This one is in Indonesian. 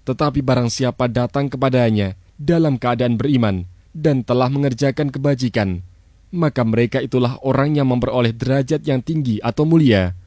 Tetapi barang siapa datang kepadanya dalam keadaan beriman dan telah mengerjakan kebajikan, maka mereka itulah orang yang memperoleh derajat yang tinggi atau mulia